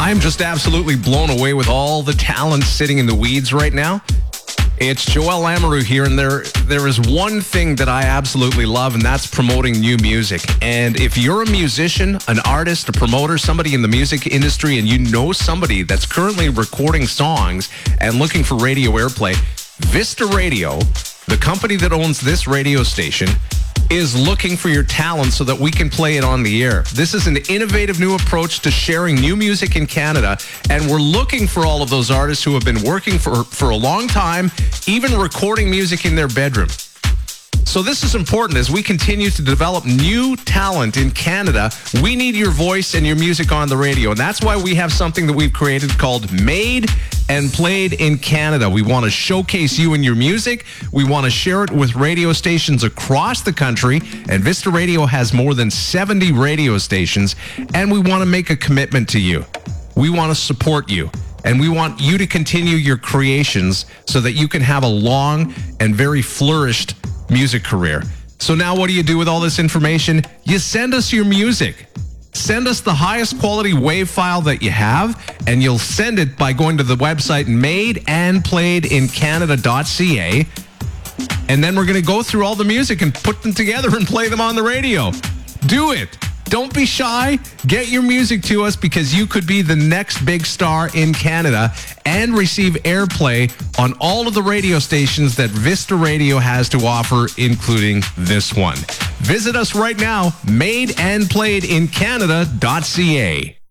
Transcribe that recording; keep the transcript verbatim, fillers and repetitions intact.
I'm just absolutely blown away with all the talent sitting in the weeds right now. It's Joel Lamoureux here, and there there is one thing that I absolutely love, and that's promoting new music. And if you're a musician, an artist, a promoter, somebody in the music industry, and you know somebody that's currently recording songs and looking for radio airplay, Vista Radio, the company that owns this radio station, is looking for your talent so that we can play it on the air. This is an innovative new approach to sharing new music in Canada, and we're looking for all of those artists who have been working for, for a long time, even recording music in their bedroom. So this is important as we continue to develop new talent in Canada. We need your voice and your music on the radio, and that's why we have something that we've created called Made and Played in Canada. We want to showcase you and your music. We want to share it with radio stations across the country, and Vista Radio has more than seventy radio stations, and we want to make a commitment to you. We want to support you, and we want you to continue your creations so that you can have a long and very flourished music career. So now what do you do with all this information? You send us your music. Send us the highest quality WAV file that you have, and you'll send it by going to the website made and played in canada dot c a, and then we're going to go through all the music and put them together and play them on the radio. Do it. Don't be shy. Get your music to us, because you could be the next big star in Canada and receive airplay on all of the radio stations that Vista Radio has to offer, including this one. Visit us right now, made and played in canada dot c a.